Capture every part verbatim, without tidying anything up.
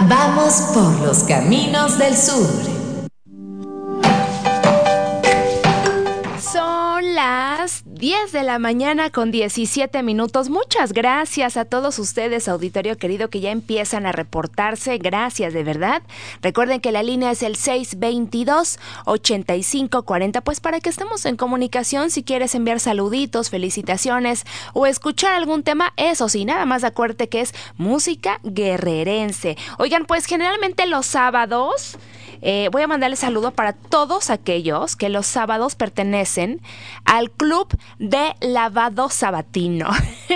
Vamos por los caminos del sur. Son las diez de la mañana con diecisiete minutos. Muchas gracias a todos ustedes, auditorio querido, que ya empiezan a reportarse. Gracias, de verdad. Recuerden que la línea es el seis veintidós, ochenta y cinco cuarenta, pues para que estemos en comunicación. Si quieres enviar saluditos, felicitaciones o escuchar algún tema, eso sí, nada más acuérdate que es música guerrerense. Oigan, pues generalmente los sábados... Eh, voy a mandarle saludo para todos aquellos que los sábados pertenecen al Club de Lavado Sabatino.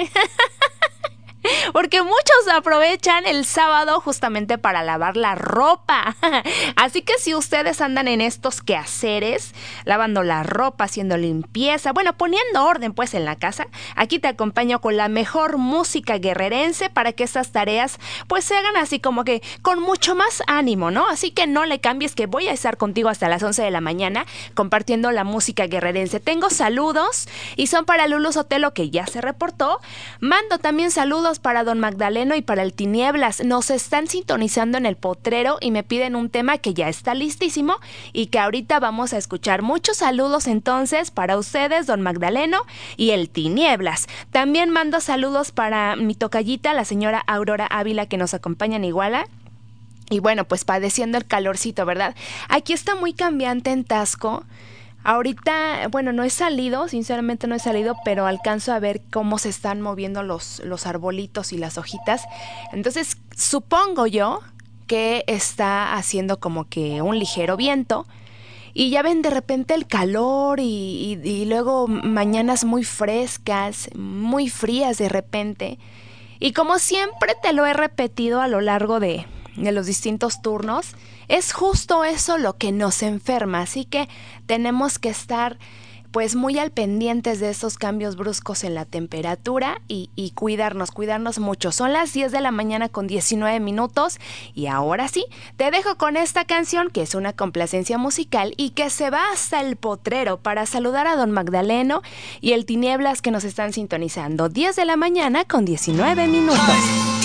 Porque muchos aprovechan el sábado justamente para lavar la ropa. Así que si ustedes andan en estos quehaceres, lavando la ropa, haciendo limpieza, bueno, poniendo orden pues en la casa, aquí te acompaño con la mejor música guerrerense para que estas tareas pues se hagan así como que con mucho más ánimo, ¿no? Así que no le cambies, que voy a estar contigo hasta las once de la mañana compartiendo la música guerrerense. Tengo saludos y son para Lulu Sotelo, que ya se reportó. Mando también saludos para Don Magdaleno y para el Tinieblas. Nos están sintonizando en el Potrero y me piden un tema que ya está listísimo y que ahorita vamos a escuchar. Muchos saludos entonces para ustedes, Don Magdaleno y el Tinieblas. También mando saludos para mi tocallita, la señora Aurora Ávila, que nos acompaña en Iguala. Y bueno, pues padeciendo el calorcito, ¿verdad? Aquí está muy cambiante en Taxco. Ahorita, bueno, no he salido, sinceramente no he salido, pero alcanzo a ver cómo se están moviendo los, los arbolitos y las hojitas. Entonces, supongo yo que está haciendo como que un ligero viento. Y ya ven de repente el calor y, y, y luego mañanas muy frescas, muy frías de repente. Y como siempre te lo he repetido a lo largo de... de los distintos turnos, es justo eso lo que nos enferma, así que tenemos que estar pues muy al pendientes de esos cambios bruscos en la temperatura y, y cuidarnos, cuidarnos mucho. Son las diez de la mañana con diecinueve minutos y ahora sí, te dejo con esta canción que es una complacencia musical y que se va hasta el Potrero para saludar a Don Magdaleno y el Tinieblas que nos están sintonizando. diez de la mañana con diecinueve minutos.